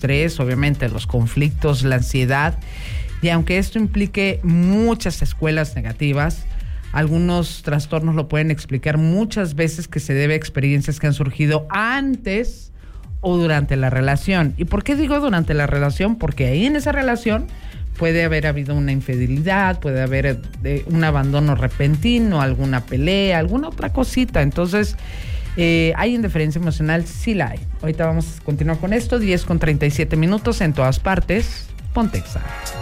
estrés, obviamente los conflictos, la ansiedad, y aunque esto implique muchas escuelas negativas, algunos trastornos lo pueden explicar muchas veces que se debe a experiencias que han surgido antes o durante la relación. ¿Y por qué digo durante la relación? Porque ahí en esa relación puede haber habido una infidelidad, puede haber un abandono repentino, alguna pelea, alguna otra cosita. Entonces, ¿hay indiferencia emocional? Sí la hay. Ahorita vamos a continuar con esto, 10:37 en todas partes. Ponte Exa.